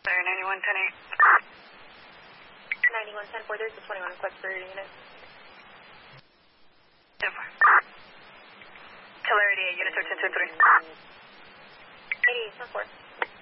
Sorry, 9110-8. 9110-4, there's a 21 request for your unit. 10-4. Celerity 8, unit 1323. 88, 10-4.